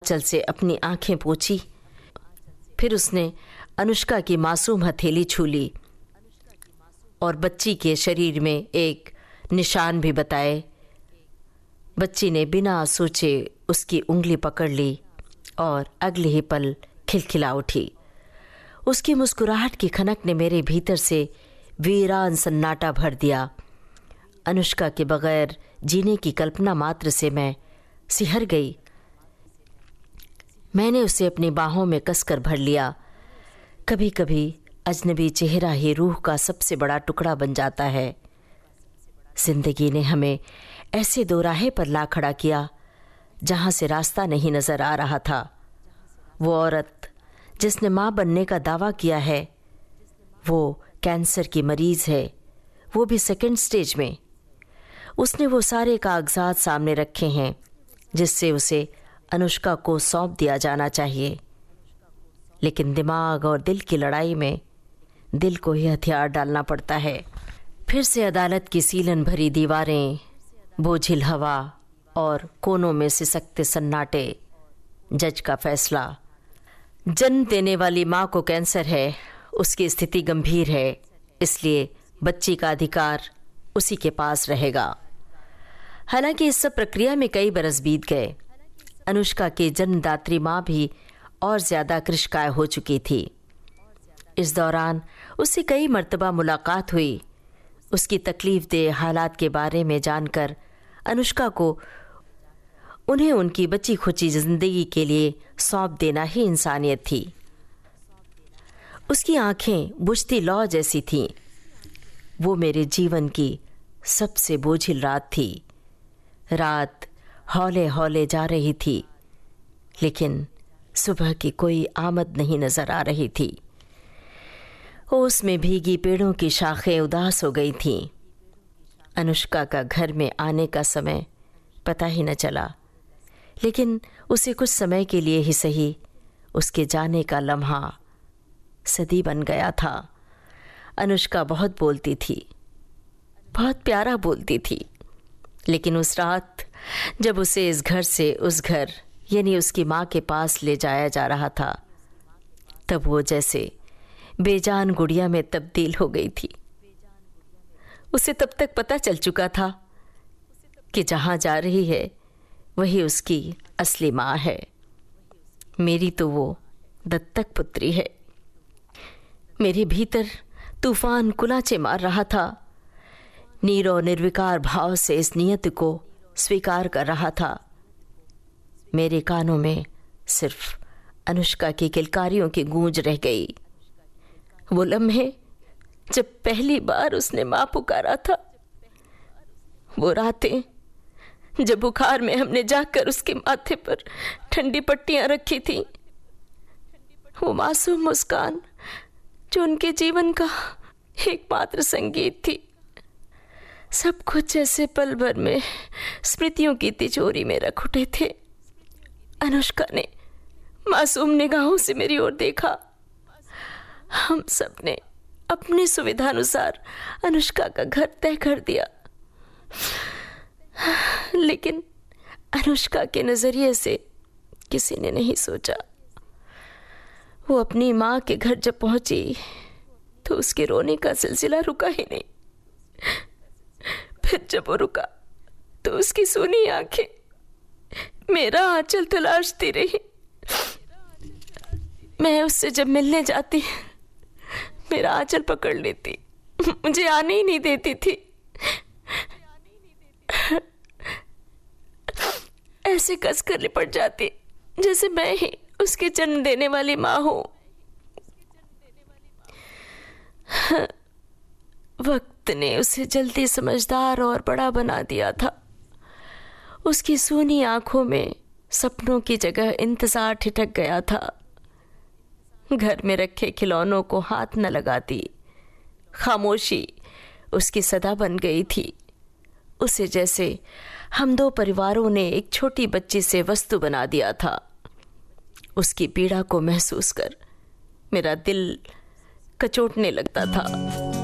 आंचल से अपनी आंखें पोंछी। फिर उसने अनुष्का की मासूम हथेली छू ली और बच्ची के शरीर में एक निशान भी बताए। बच्ची ने बिना सोचे उसकी उंगली पकड़ ली और अगले ही पल खिलखिला उठी। उसकी मुस्कुराहट की खनक ने मेरे भीतर से वीरान सन्नाटा भर दिया। अनुष्का के बगैर जीने की कल्पना मात्र से मैं सिहर गई। मैंने उसे अपनी बाहों में कसकर भर लिया। कभी कभी अजनबी चेहरा ही रूह का सबसे बड़ा टुकड़ा बन जाता है। जिंदगी ने हमें ऐसे दोराहे पर ला खड़ा किया जहां से रास्ता नहीं नजर आ रहा था। वो औरत जिसने माँ बनने का दावा किया है, वो कैंसर की मरीज है, वो भी सेकंड स्टेज में। उसने वो सारे कागजात सामने रखे हैं जिससे उसे अनुष्का को सौंप दिया जाना चाहिए, लेकिन दिमाग और दिल की लड़ाई में दिल को ही हथियार डालना पड़ता है। फिर से अदालत की सीलन भरी दीवारें, बोझिल हवा और कोनों में सिसकते सन्नाटे। जज का फैसला। जन्म देने वाली माँ को कैंसर है, उसकी स्थिति गंभीर है, इसलिए बच्ची का अधिकार उसी के पास रहेगा। हालांकि इस सब प्रक्रिया में कई बरस बीत गए। अनुष्का की जन्मदात्री माँ भी और ज्यादा कृशकाय हो चुकी थी। इस दौरान उससे कई मर्तबा मुलाकात हुई। उसकी तकलीफदेह हालात के बारे में जानकर अनुष्का को उन्हें उनकी बची खुची जिंदगी के लिए सौंप देना ही इंसानियत थी। उसकी आंखें बुझती लौ जैसी थीं। वो मेरे जीवन की सबसे बोझिल रात थी। रात हौले हौले जा रही थी, लेकिन सुबह की कोई आमद नहीं नजर आ रही थी। ओस में भीगी पेड़ों की शाखें उदास हो गई थीं। अनुष्का का घर में आने का समय पता ही न चला, लेकिन उसे कुछ समय के लिए ही सही उसके जाने का लम्हा सदी बन गया था। अनुष्का बहुत बोलती थी, बहुत प्यारा बोलती थी, लेकिन उस रात जब उसे इस घर से उस घर यानी उसकी माँ के पास ले जाया जा रहा था, तब वो जैसे बेजान गुड़िया में तब्दील हो गई थी। उसे तब तक पता चल चुका था कि जहाँ जा रही है वही उसकी असली माँ है। मेरी तो वो दत्तक पुत्री है। मेरे भीतर तूफान कुलाचे मार रहा था। नीरो निर्विकार भाव से इस नियत को स्वीकार कर रहा था। मेरे कानों में सिर्फ अनुष्का की किलकारियों की गूंज रह गई। वो लम्हे जब पहली बार उसने माँ पुकारा था, वो रातें जब बुखार में हमने जाकर उसके माथे पर ठंडी पट्टियां रखी थी, वो मासूम मुस्कान जो उनके जीवन का एकमात्र संगीत थी। सब कुछ जैसे पल भर में स्मृतियों की तिजोरी में रख उठे थे। अनुष्का ने मासूम निगाहों से मेरी ओर देखा। हम सब ने अपनी सुविधानुसार अनुष्का का घर तय कर दिया, लेकिन अनुष्का के नजरिए से किसी ने नहीं सोचा। वो अपनी माँ के घर जब पहुंची तो उसके रोने का सिलसिला रुका ही नहीं। फिर जब वो रुका तो उसकी सूनी आंखें मेरा आंचल तलाशती रही। मैं उससे जब मिलने जाती मेरा आंचल पकड़ लेती, मुझे आने ही नहीं देती थी। ऐसे कसकर लिपट जाती जैसे मैं ही उसके जन्म देने वाली माँ हूं। वक्त ने उसे जल्दी समझदार और बड़ा बना दिया था। उसकी सूनी आंखों में सपनों की जगह इंतजार ठिठक गया था। घर में रखे खिलौनों को हाथ न लगाती। खामोशी उसकी सदा बन गई थी। उसे जैसे हम दो परिवारों ने एक छोटी बच्ची से वस्तु बना दिया था। उसकी पीड़ा को महसूस कर मेरा दिल कचोटने लगता था।